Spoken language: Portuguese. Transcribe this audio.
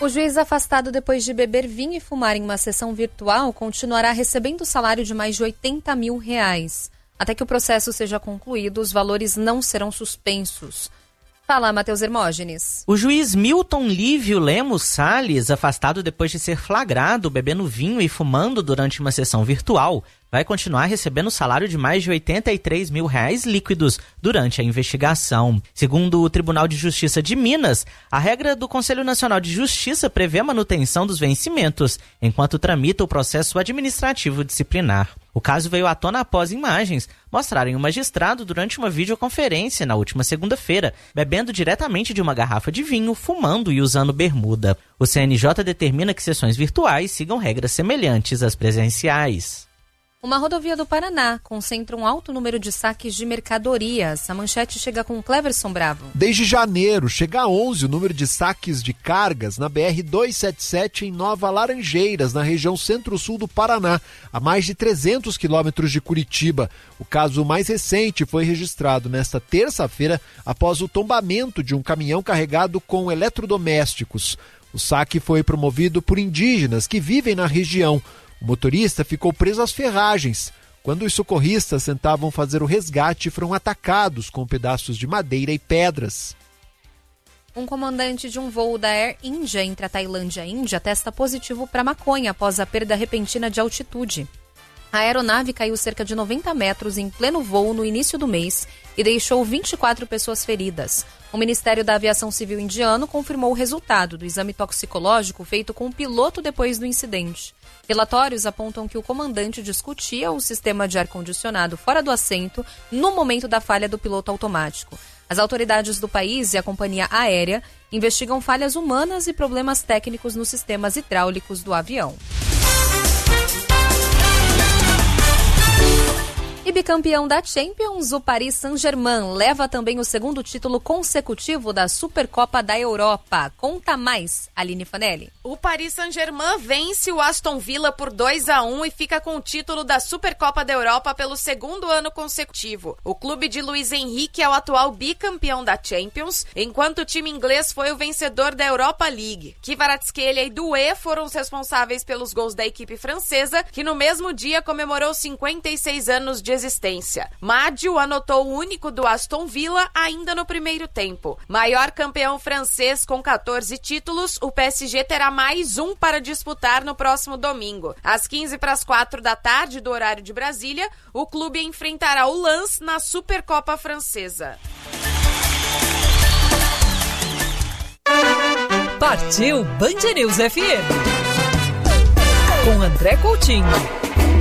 O juiz afastado depois de beber vinho e fumar em uma sessão virtual continuará recebendo o salário de mais de R$80 mil. Até que o processo seja concluído, os valores não serão suspensos. Fala, Matheus Hermógenes. O juiz Milton Lívio Lemos Salles, afastado depois de ser flagrado bebendo vinho e fumando durante uma sessão virtual, vai continuar recebendo o salário de mais de R$83 mil líquidos durante a investigação. Segundo o Tribunal de Justiça de Minas, a regra do Conselho Nacional de Justiça prevê a manutenção dos vencimentos, enquanto tramita o processo administrativo disciplinar. O caso veio à tona após imagens mostrarem o magistrado durante uma videoconferência na última segunda-feira, bebendo diretamente de uma garrafa de vinho, fumando e usando bermuda. O CNJ determina que sessões virtuais sigam regras semelhantes às presenciais. Uma rodovia do Paraná concentra um alto número de saques de mercadorias. A manchete chega com Cleverson Bravo. Desde janeiro, chega a 11 o número de saques de cargas na BR-277 em Nova Laranjeiras, na região centro-sul do Paraná, a mais de 300 quilômetros de Curitiba. O caso mais recente foi registrado nesta terça-feira após o tombamento de um caminhão carregado com eletrodomésticos. O saque foi promovido por indígenas que vivem na região. O motorista ficou preso às ferragens. Quando os socorristas tentavam fazer o resgate, foram atacados com pedaços de madeira e pedras. Um comandante de um voo da Air India entre a Tailândia e a Índia testa positivo para maconha após a perda repentina de altitude. A aeronave caiu cerca de 90 metros em pleno voo no início do mês e deixou 24 pessoas feridas. O Ministério da Aviação Civil indiano confirmou o resultado do exame toxicológico feito com o piloto depois do incidente. Relatórios apontam que o comandante discutia o sistema de ar-condicionado fora do assento no momento da falha do piloto automático. As autoridades do país e a companhia aérea investigam falhas humanas e problemas técnicos nos sistemas hidráulicos do avião. E bicampeão da Champions, o Paris Saint-Germain leva também o segundo título consecutivo da Supercopa da Europa. Conta mais, Aline Fanelli. O Paris Saint-Germain vence o Aston Villa por 2-1 e fica com o título da Supercopa da Europa pelo segundo ano consecutivo. O clube de Luiz Henrique é o atual bicampeão da Champions, enquanto o time inglês foi o vencedor da Europa League. Kvaratskhelia e Doué foram os responsáveis pelos gols da equipe francesa, que no mesmo dia comemorou 56 anos de existência. Madio anotou o único do Aston Villa ainda no primeiro tempo. Maior campeão francês com 14 títulos, o PSG terá mais um para disputar no próximo domingo. Às 15:45 da tarde do horário de Brasília, o clube enfrentará o Lens na Supercopa Francesa. Partiu Band News FM com André Coutinho.